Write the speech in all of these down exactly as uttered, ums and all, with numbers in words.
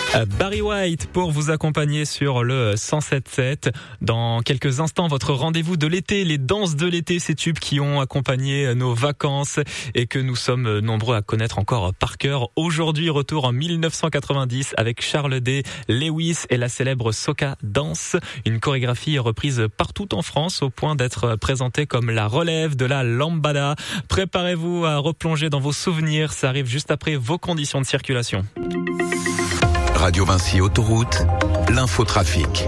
Barry White pour vous accompagner sur le cent sept sept. Dans quelques instants, votre rendez-vous de l'été, les danses de l'été, ces tubes qui ont accompagné nos vacances et que nous sommes nombreux à connaître encore par cœur. Aujourd'hui, retour en mille neuf cent quatre-vingt-dix avec Charles D. Lewis et la célèbre Soca Dance, une chorégraphie reprise partout en France au point d'être présentée comme la relève de la lambada. Préparez-vous à replonger dans vos souvenirs, ça arrive juste après vos conditions de circulation. Radio Vinci Autoroute, l'infotrafic.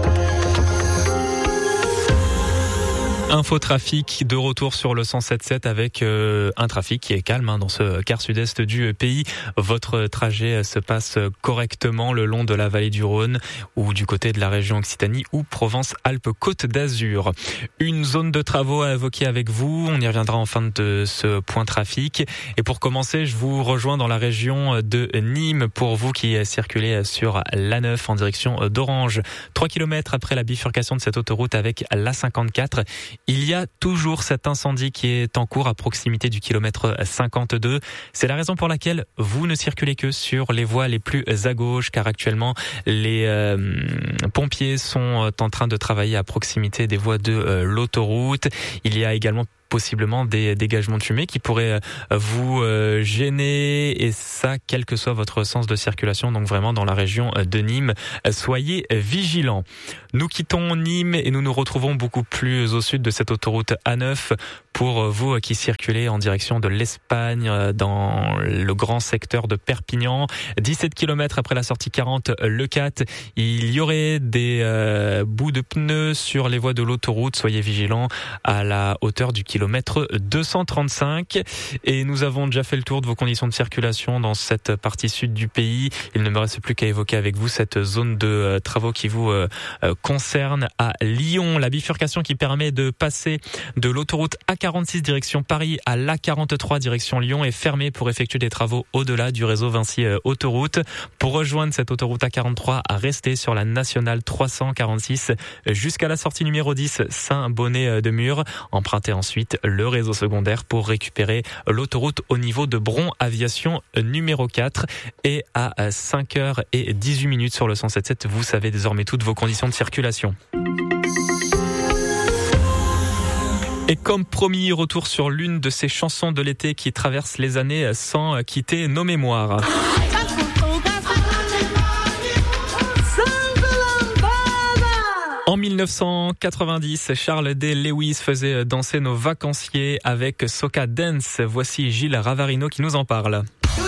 Infotrafic de retour sur le cent sept sept avec euh, un trafic qui est calme hein, dans ce quart sud-est du pays. Votre trajet se passe correctement le long de la vallée du Rhône ou du côté de la région Occitanie ou Provence-Alpes-Côte d'Azur. Une zone de travaux à évoquer avec vous. On y reviendra en fin de ce point trafic. Et pour commencer, je vous rejoins dans la région de Nîmes pour vous qui circulez sur l'A neuf en direction d'Orange. trois kilomètres après la bifurcation de cette autoroute avec l'A cinquante-quatre. Il y a toujours cet incendie qui est en cours à proximité du kilomètre cinquante-deux. C'est la raison pour laquelle vous ne circulez que sur les voies les plus à gauche, car actuellement les euh, pompiers sont en train de travailler à proximité des voies de euh, l'autoroute. Il y a également possiblement des dégagements de fumée qui pourraient vous gêner, et ça quel que soit votre sens de circulation, donc vraiment dans la région de Nîmes, soyez vigilants. Nous quittons Nîmes et nous nous retrouvons beaucoup plus au sud de cette autoroute A neuf pour vous qui circulez en direction de l'Espagne dans le grand secteur de Perpignan. dix-sept kilomètres après la sortie quarante Le Cat, il y aurait des euh, bouts de pneus sur les voies de l'autoroute, soyez vigilants à la hauteur du kilomètre deux cent trente-cinq. Et nous avons déjà fait le tour de vos conditions de circulation dans cette partie sud du pays. Il ne me reste plus qu'à évoquer avec vous cette zone de euh, travaux qui vous euh, concerne à Lyon. La bifurcation qui permet de passer de l'autoroute A quarante-six direction Paris à l'A quarante-trois direction Lyon est fermée pour effectuer des travaux au-delà du réseau Vinci euh, Autoroute. Pour rejoindre cette autoroute A quarante-trois, à rester sur la nationale trois cent quarante-six jusqu'à la sortie numéro dix Saint-Bonnet de Mur. Empruntez ensuite le réseau secondaire pour récupérer l'autoroute au niveau de Bron Aviation numéro quatre. Et à cinq heures dix-huit minutes sur le cent sept sept, vous savez désormais toutes vos conditions de circulation. Et comme promis, retour sur l'une de ces chansons de l'été qui traversent les années sans quitter nos mémoires. En mille neuf cent quatre-vingt-dix, Charles D. Lewis faisait danser nos vacanciers avec Soca Dance. Voici Gilles Ravarino qui nous en parle.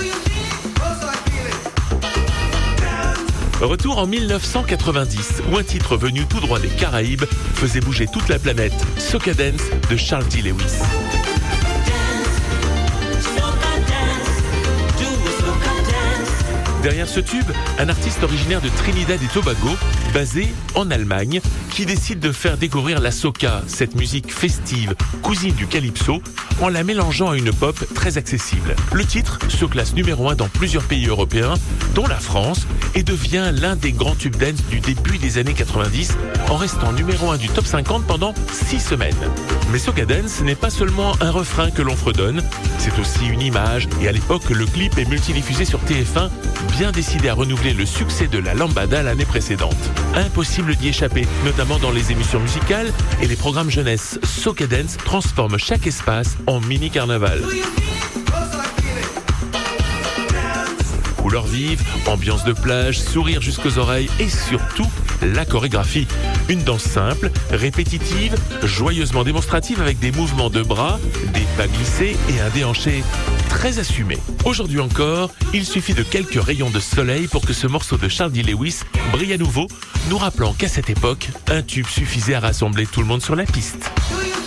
Retour en mille neuf cent quatre-vingt-dix, où un titre venu tout droit des Caraïbes faisait bouger toute la planète. Soca Dance de Charles D. Lewis. Derrière ce tube, un artiste originaire de Trinidad et Tobago, basé en Allemagne, qui décide de faire découvrir la soca, cette musique festive, cousine du calypso, en la mélangeant à une pop très accessible. Le titre se classe numéro un dans plusieurs pays européens, dont la France, et devient l'un des grands tubes dance du début des années quatre-vingt-dix, en restant numéro un du top cinquante pendant six semaines. Mais Soca Dance n'est pas seulement un refrain que l'on fredonne, c'est aussi une image, et à l'époque, le clip est multidiffusé sur T F un, bien décidé à renouveler le succès de la lambada l'année précédente. Impossible d'y échapper, notamment dans les émissions musicales et les programmes jeunesse. Soca Dance transforme chaque espace en mini-carnaval. Couleurs vives, ambiance de plage, sourire jusqu'aux oreilles et surtout la chorégraphie. Une danse simple, répétitive, joyeusement démonstrative avec des mouvements de bras, des pas glissés et un déhanché très assumé. Aujourd'hui encore, il suffit de quelques rayons de soleil pour que ce morceau de Charles D. Lewis brille à nouveau, nous rappelant qu'à cette époque, un tube suffisait à rassembler tout le monde sur la piste.